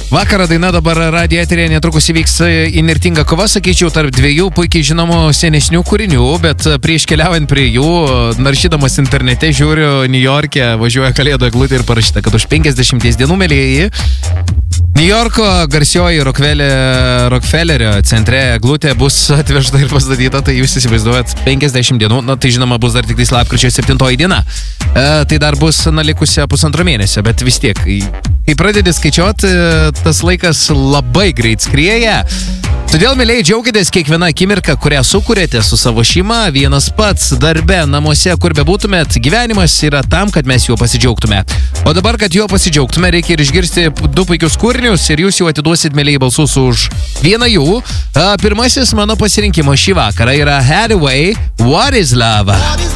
Vakaro daina dabar radijo eterėje netrukus įvyks įnirtinga kova, sakyčiau, tarp dviejų puikiai žinomų senesnių kūrinių, bet prieš keliaujant prie jų, naršydamas internete, žiūriu, New York'e važiuoja Kalėdų eglutė ir parašyta, kad už 50 dienų, mėlyjeji, New Yorko garsioji Rockefellerio centre eglutė bus atvežta ir pastatyta, tai jūs įsivaizduojat 50 dienų, na tai žinoma bus dar tik lapkričio 7 diena. Tai dar bus likusia pusantro mėnesio, bet vis tiek, kai pradedi skaičiuoti, tas laikas labai greit skrieja. Todėl, mėlyje, džiaukitės kiekvieną akimirką, kurią sukūrėte su savo šeima, vienas pats, darbe, namuose, kur bebūtumėt, gyvenimas yra tam, kad mes juo pasidžiaugtume. O dabar, kad juo pasidžiaugtume, reikia ir išgirsti 2 puikius kūrinius ir jūs jau atiduosit, mėlyje, balsus už vieną jų. Pirmasis mano pasirinkimas šį vakarą yra Hathaway, What is Love?